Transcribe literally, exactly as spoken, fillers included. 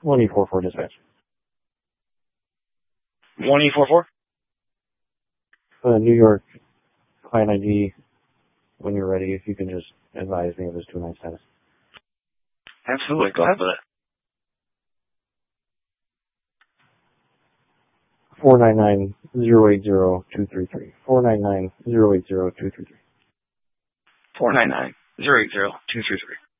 one E four four dispatch. one E four four? Uh, New York, client I D, when you're ready, if you can just advise me of his two nine status. Absolutely, go ahead with it. four nine nine, zero eight zero, two three three. four nine nine, zero eight zero, two three three. four nine nine, zero eight zero, two three three.